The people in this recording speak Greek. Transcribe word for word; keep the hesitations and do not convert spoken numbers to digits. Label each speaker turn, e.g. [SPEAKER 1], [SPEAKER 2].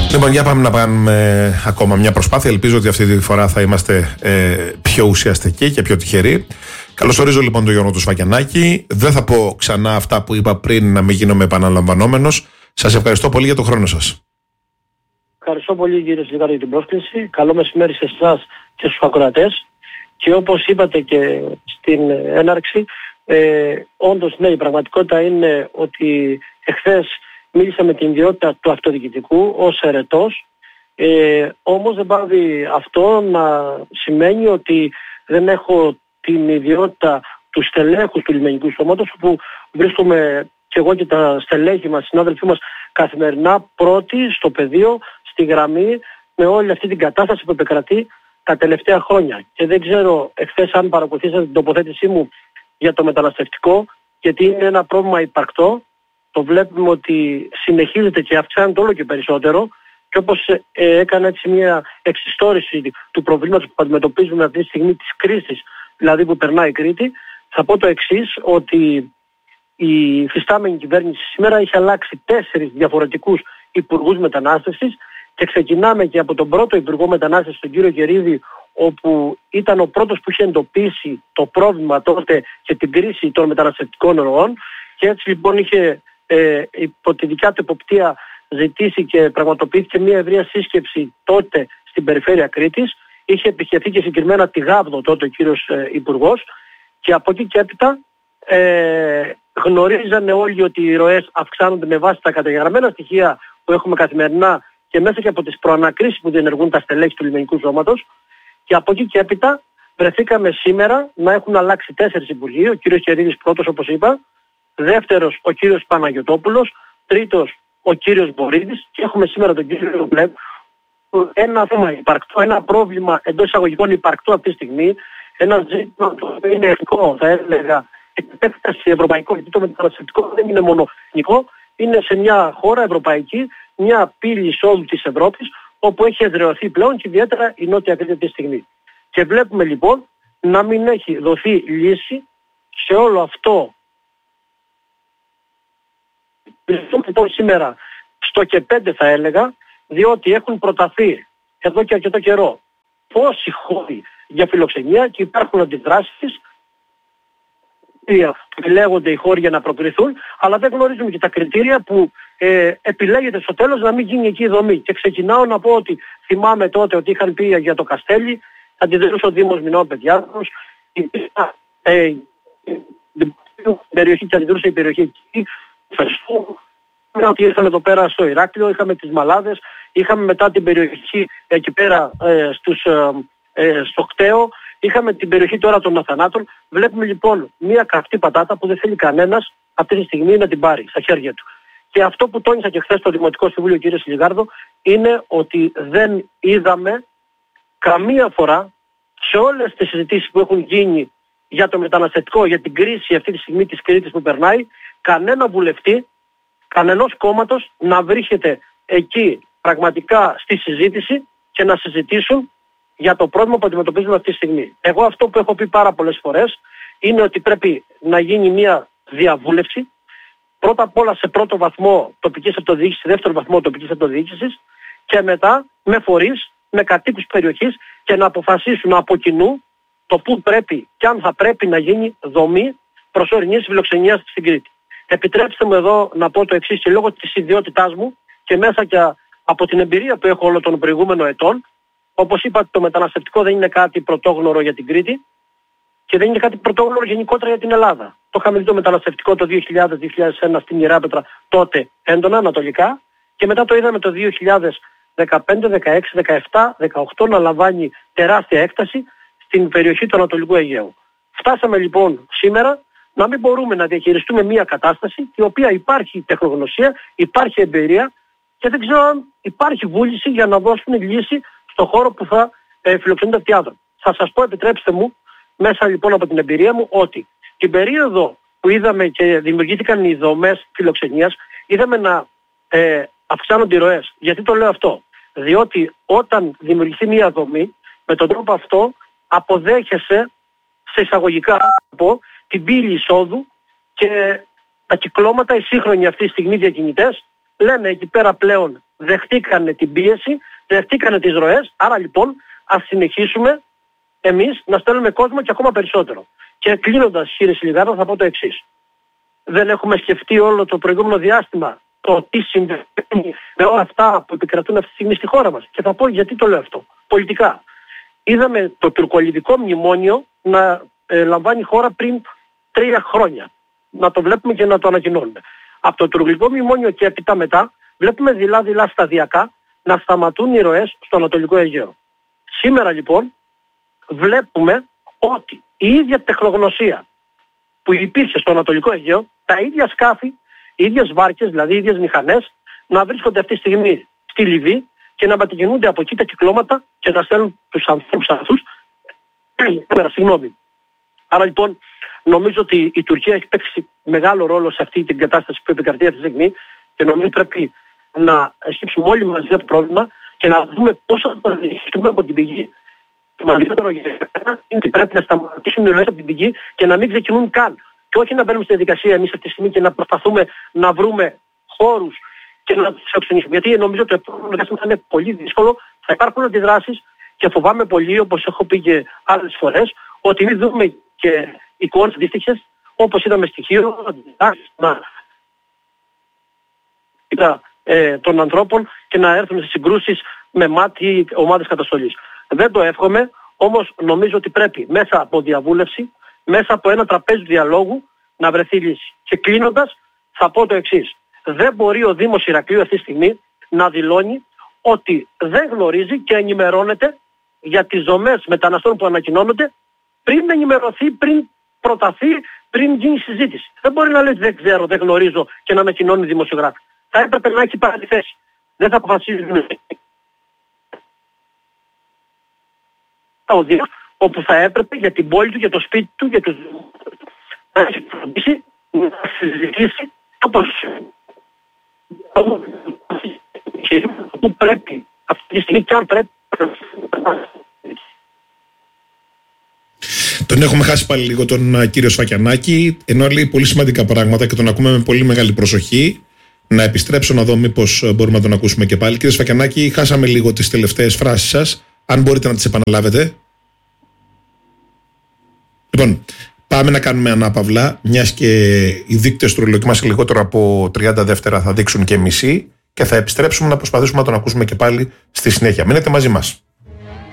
[SPEAKER 1] Λοιπόν, για πάμε να κάνουμε ακόμα μια προσπάθεια. Ελπίζω ότι αυτή τη φορά θα είμαστε ε, πιο ουσιαστικοί και πιο τυχεροί. Καλωσορίζω λοιπόν τον Γιώργο του Σφακιανάκη. Δεν θα πω ξανά αυτά που είπα πριν, να μην γίνομαι επαναλαμβανόμενος. Σας ευχαριστώ πολύ για τον χρόνο σας.
[SPEAKER 2] Ευχαριστώ πολύ, κύριε Σιλικάρη, για την πρόσκληση. Καλό μεσημέρι σε εσάς και στους ακροατές. Και όπως είπατε και στην έναρξη, ε, όντως ναι, η πραγματικότητα είναι ότι εχθές μίλησα με την ιδιότητα του αυτοδιοικητικού ως ερετός, ε, όμως δεν πάβει αυτό να σημαίνει ότι δεν έχω την ιδιότητα του στελέχους του λιμενικού σώματος, όπου βρίσκομαι και εγώ και τα στελέχη μας, συνάδελφοί μας, καθημερινά πρώτοι στο πεδίο, στη γραμμή, με όλη αυτή την κατάσταση που επικρατεί τα τελευταία χρόνια. Και δεν ξέρω εχθές αν παρακολουθήσατε την τοποθέτησή μου για το μεταναστευτικό, γιατί είναι ένα πρόβλημα υπαρκτό. Το βλέπουμε ότι συνεχίζεται και αυξάνεται όλο και περισσότερο, και όπως ε, έκανα έτσι μια εξιστόρηση του προβλήματος που αντιμετωπίζουμε αυτή τη στιγμή, της κρίσης δηλαδή που περνάει η Κρήτη, θα πω το εξής, ότι η φυστάμενη κυβέρνηση σήμερα έχει αλλάξει τέσσερις διαφορετικούς υπουργούς μετανάστευσης, και ξεκινάμε και από τον πρώτο υπουργό μετανάστευσης, τον κύριο Κερίδη, όπου ήταν ο πρώτος που είχε εντοπίσει το πρόβλημα τότε και την κρίση των μεταναστευτικών ροών, και έτσι λοιπόν είχε ε, υπό τη δικιά του εποπτεία ζητήσει και πραγματοποιήθηκε μια ευρεία σύσκεψη τότε στην περιφέρεια Κρήτης. Είχε επισκεφθεί και συγκεκριμένα τη Γάβδο τότε ο κύριος ε, υπουργός, και από εκεί και έπειτα ε, γνωρίζανε όλοι ότι οι ροές αυξάνονται με βάση τα καταγεγραμμένα στοιχεία που έχουμε καθημερινά και μέσα και από τις προανακρίσεις που διενεργούν τα στελέχη του λιμενικού σώματος. Και από εκεί και έπειτα βρεθήκαμε σήμερα να έχουν αλλάξει τέσσερις υπουργοί. Ο κύριος Κερίδης πρώτος, όπως είπα, δεύτερος ο κύριος Παναγιωτόπουλος, τρίτος ο κύριος Βορύδης, και έχουμε σήμερα τον κύριο Μπλεκ. Ένα θέμα υπαρκτό, ένα πρόβλημα εντός εισαγωγικών υπαρκτό αυτή τη στιγμή, ένα ζήτημα το οποίο είναι εθνικό, θα έλεγα, επέκταση ευρωπαϊκό, γιατί το μεταναστευτικό δεν είναι μόνο εθνικό, είναι σε μια χώρα ευρωπαϊκή, μια πύλη εισόδου της Ευρώπης, όπου έχει εδραιωθεί πλέον και ιδιαίτερα η Νότια Κρήτη αυτή τη στιγμή. Και βλέπουμε λοιπόν να μην έχει δοθεί λύση σε όλο αυτό. Βρισκόμαστε λοιπόν σήμερα στο και πέντε, θα έλεγα, διότι έχουν προταθεί εδώ και αρκετό καιρό πόσοι χώροι για φιλοξενία, και υπάρχουν αντιδράσεις, επιλέγονται οι χώροι για να προκριθούν, αλλά δεν γνωρίζουμε και τα κριτήρια που ε, επιλέγεται στο τέλος να μην γίνει εκεί η δομή. Και ξεκινάω να πω ότι θυμάμαι τότε ότι είχαν πει για το Καστέλι, αντιδρούσε ο Δήμος Μινώου Παιδιάδος, η ε, περιοχή και αντιδρούσε η περιοχή εκεί, ότι ήρθαν εδώ πέρα στο Ηράκλειο, είχαμε τις Μαλάδες, είχαμε μετά την περιοχή εκεί πέρα ε, στους, ε, ε, στο Κταίο, είχαμε την περιοχή τώρα των Αθανάτων. Βλέπουμε λοιπόν μια καυτή πατάτα που δεν θέλει κανένας αυτή τη στιγμή να την πάρει στα χέρια του. Και αυτό που τόνισα και χθες στο Δημοτικό Συμβούλιο, κύριε Σιλιγάρδο, είναι ότι δεν είδαμε καμία φορά σε όλες τις συζητήσεις που έχουν γίνει για το μεταναστευτικό, για την κρίση αυτή τη στιγμή της Κρήτης που περνάει, κανένα βουλευτή, κανενός κόμματος να βρίσκεται εκεί πραγματικά στη συζήτηση και να συζητήσουν για το πρόβλημα που αντιμετωπίζουμε αυτή τη στιγμή. Εγώ αυτό που έχω πει πάρα πολλές φορές είναι ότι πρέπει να γίνει μια διαβούλευση, πρώτα απ' όλα σε πρώτο βαθμό τοπικής αυτοδιοίκησης, σε δεύτερο βαθμό τοπικής αυτοδιοίκησης, και μετά με φορείς, με κατοίκους περιοχής, και να αποφασίσουν από κοινού το πού πρέπει και αν θα πρέπει να γίνει δομή προσωρινής φιλοξενίας στην Κρήτη. Επιτρέψτε μου εδώ να πω το εξής, και λόγω της ιδιότητάς μου και μέσα και από την εμπειρία που έχω όλων των προηγούμενων ετών, όπως είπα, το μεταναστευτικό δεν είναι κάτι πρωτόγνωρο για την Κρήτη και δεν είναι κάτι πρωτόγνωρο γενικότερα για την Ελλάδα. Το είχαμε δει το μεταναστευτικό το δύο χιλιάδες με δύο χιλιάδες ένα στην Ιεράπετρα, τότε έντονα ανατολικά, και μετά το είδαμε το δύο χιλιάδες δεκαπέντε, δεκαέξι, δεκαεπτά, δεκαοκτώ να λαμβάνει τεράστια έκταση στην περιοχή του Ανατολικού Αιγαίου. Φτάσαμε λοιπόν σήμερα να μην μπορούμε να διαχειριστούμε μια κατάσταση η οποία υπάρχει τεχνογνωσία, υπάρχει εμπειρία, και δεν ξέρω αν υπάρχει βούληση για να δώσουμε λύση στον χώρο που θα ε, φιλοξενούνται αυτοί οι άνθρωποι. Θα σας πω, επιτρέψτε μου, μέσα λοιπόν από την εμπειρία μου, ότι την περίοδο που είδαμε και δημιουργήθηκαν οι δομές φιλοξενίας, είδαμε να ε, αυξάνονται οι ροές. Γιατί το λέω αυτό? Διότι όταν δημιουργηθεί μια δομή, με τον τρόπο αυτό αποδέχεσαι σε εισαγωγικά από την πύλη εισόδου, και τα κυκλώματα, οι σύγχρονοι αυτή τη στιγμή διακινητές, λένε εκεί πέρα πλέον δεχτήκανε την πίεση, δεχτήκανε τις ροές, άρα λοιπόν ας συνεχίσουμε εμείς να στέλνουμε κόσμο και ακόμα περισσότερο. Και κλείνοντας, κύριε Σιλιγάρο, θα πω το εξής. Δεν έχουμε σκεφτεί όλο το προηγούμενο διάστημα το τι συμβαίνει με όλα αυτά που επικρατούν αυτή τη στιγμή στη χώρα μας. Και θα πω γιατί το λέω αυτό. Πολιτικά. Είδαμε το τουρκολιβικό μνημόνιο να ε, λαμβάνει χώρα πριν τρία χρόνια. Να το βλέπουμε και να το ανακοινώνουμε. Από το τουρκολιβικό μνημόνιο και έπειτα μετά βλέπουμε δειλά-δειλά σταδιακά να σταματούν οι ροές στο Ανατολικό Αιγαίο. Σήμερα λοιπόν βλέπουμε ότι η ίδια τεχνογνωσία που υπήρχε στο Ανατολικό Αιγαίο, τα ίδια σκάφη, οι ίδιες βάρκες, δηλαδή οι ίδιες μηχανές, να βρίσκονται αυτή τη στιγμή στη Λιβύη και να μετακινούνται από εκεί τα κυκλώματα και να στέλνουν τους ανθρώπους αυτούς. Συγγνώμη. Άρα λοιπόν νομίζω ότι η Τουρκία έχει παίξει μεγάλο ρόλο σε αυτή την κατάσταση που επικρατεί αυτή τη στιγμή και νομίζω πρέπει να σκύψουμε όλοι μαζί το πρόβλημα και να δούμε πώς θα το διαχειριστούμε από την πηγή. Το μεγαλύτερο για εμένα είναι ότι πρέπει να σταματήσουν οι ροές από την πηγή και να μην ξεκινούν καν. Και όχι να μπαίνουμε στη διαδικασία εμείς αυτή τη στιγμή και να προσπαθούμε να βρούμε χώρους και να τους εξοικονομήσουμε. Γιατί νομίζω ότι το επόμενο διάστημα θα είναι πολύ δύσκολο, θα υπάρχουν αντιδράσεις και φοβάμαι πολύ, όπως έχω πει και άλλες φορές, ότι μην δούμε και εικόνες αντίστοιχες, όπως είδαμε στοιχείο, ε, των ανθρώπων και να έρθουν σε συγκρούσεις με μάτι ομάδες καταστολής. Δεν το εύχομαι, όμως νομίζω ότι πρέπει μέσα από διαβούλευση, μέσα από ένα τραπέζι διαλόγου να βρεθεί λύση. Και κλείνοντας θα πω το εξής. Δεν μπορεί ο Δήμος Ηρακλείου αυτή τη στιγμή να δηλώνει ότι δεν γνωρίζει και ενημερώνεται για τις δομές μεταναστών που ανακοινώνονται πριν ενημερωθεί, πριν προταθεί, πριν γίνει συζήτηση. Δεν μπορεί να λέει δεν ξέρω, δεν γνωρίζω και να ανακοινώνει δημοσιογράφη. Θα έπρεπε να έχει πάρει τη θέση. Δεν θα αποφασίζει ο Δήμος, όπου θα έπρεπε για την πόλη του, για το σπίτι του, για τους να έχει φροντίσει, να συζητήσει όπως που πρέπει αυτή τη στιγμή και αν πρέπει.
[SPEAKER 1] Τον έχουμε χάσει πάλι λίγο τον κύριο Σφακιανάκη, ενώ λέει πολύ σημαντικά πράγματα και τον ακούμε με πολύ μεγάλη προσοχή. Να επιστρέψω να δω μήπως μπορούμε να τον ακούσουμε και πάλι. Κύριε Σφακιανάκη, χάσαμε λίγο τις τελευταίες φράσεις σας. Αν μπορείτε να τις επαναλάβετε. Λοιπόν, πάμε να κάνουμε ανάπαυλα, μιας και οι δείκτες του ρολογιού μας λιγότερο από τριάντα δεύτερα θα δείξουν και μισή και θα επιστρέψουμε να προσπαθήσουμε να τον ακούσουμε και πάλι στη συνέχεια. Μείνετε μαζί μας.